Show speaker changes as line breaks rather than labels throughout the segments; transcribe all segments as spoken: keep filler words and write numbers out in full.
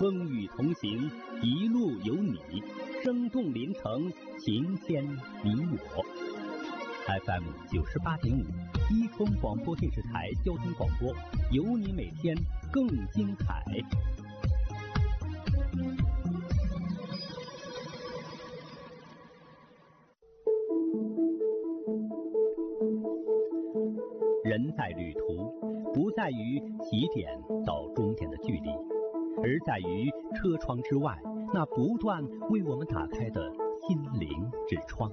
风雨同行，一路有你，生动连城，情牵你我。F M 九十八点五，一丰广播电视台交通广播，有你每天更精彩。人在旅途，不在于起点到终点的距离，而在于车窗之外那不断为我们打开的心灵之窗。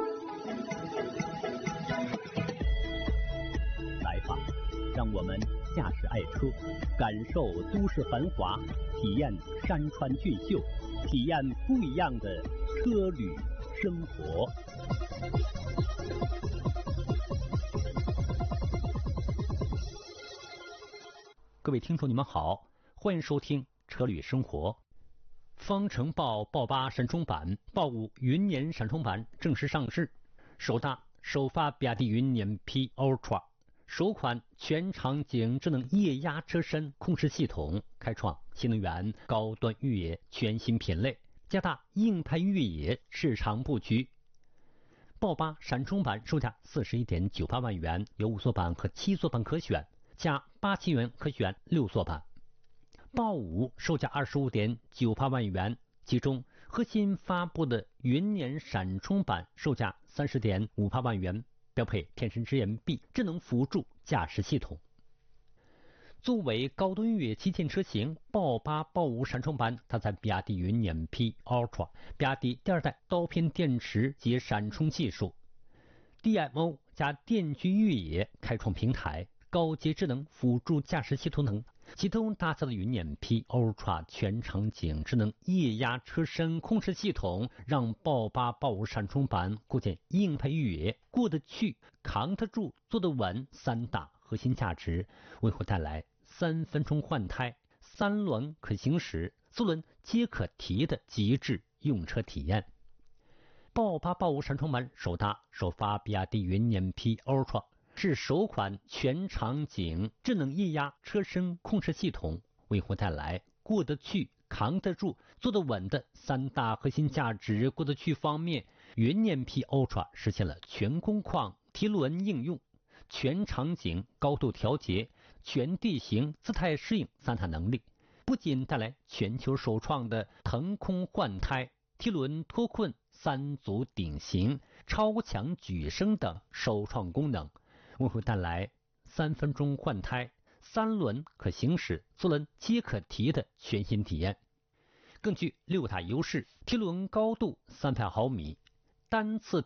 来吧，让我们驾驶爱车，感受都市繁华，体验山川俊秀，体验不一样的车旅生活。各位听众你们好，欢迎收听车旅生活。方程豹豹八闪充版、豹五云辇闪充版正式上市，首搭首发比亚迪云辇 P Ultra， 首款全场景智能液压车身控制系统，开创新能源高端越野全新品类，加大硬派越野市场布局。豹八闪充版售价 四十一点九八万元，有五座版和七座版可选，加八千元可选六座版。豹五售价 二十五点九八万元，其中核心发布的云辇闪充版售价 三十点五八万元，标配天神之眼 B 智能辅助驾驶系统。作为高端越野旗舰车型，豹八豹五闪充版它在比亚迪云辇 P Ultra、比亚迪第二代刀片电池及闪充技术、D M O 加电驱越野开创平台，高阶智能辅助驾驶系统等，其中搭载的云辇 P Ultra 全场景智能液压车身控制系统，让豹八豹五闪充版构建硬派越野、过得去、扛得住、坐得稳三大核心价值，为我带来三分钟换胎、三轮可行驶、四轮皆可提的极致用车体验。豹八豹五闪充版首搭首发比亚迪云辇 P Ultra，是首款全场景智能液压车身控制系统，为我带来过得去、扛得住、坐得稳的三大核心价值。过得去方面，云辇 P Ultra 实现了全工况提轮应用、全场景高度调节、全地形姿态适应三大能力，不仅带来全球首创的腾空换胎、提轮脱困三组顶型、超强举升等首创功能，为我带来三分钟换胎、三轮可行驶、四轮皆可提的全新体验。更具六大优势：提轮高度三百毫米，单次